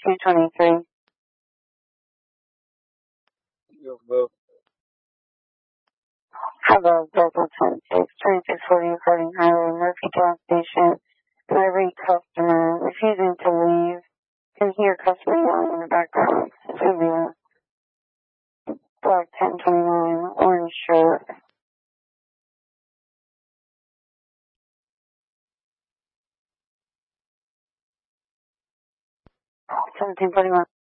223. Hello, Delta 10-6, 2640 Harding Highway, Murphy gas station. And every customer refusing to leave can hear customer yelling in the background. It's going to be a black 1029 orange shirt. 1741.